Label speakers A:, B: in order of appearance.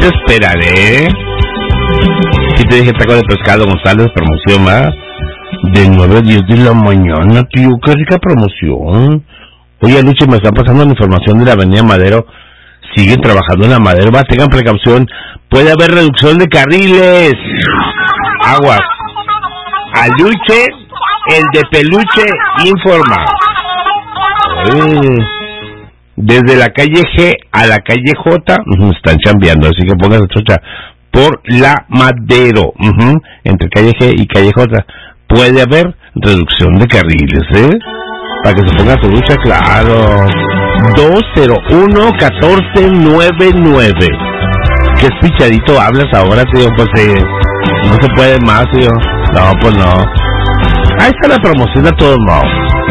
A: te esperaré. Si te dije taco de pescado González, promoción más. De 9 a 10 de la mañana, tío, qué rica promoción. Oye, Luche, me está pasando la información de la avenida Madero. Siguen trabajando en la Madero, va, tengan precaución. Puede haber reducción de carriles. Aguas. A Luche, el de peluche, informa. Desde la calle G a la calle J, están chambeando, así que pónganse trucha. Por la Madero, entre calle G y calle J, puede haber reducción de carriles, para que se ponga su lucha, claro. 201-1499. ¿Qué pichadito hablas ahora, tío? Pues no se puede más, tío. No, pues no. Ahí está la promoción a todos modos.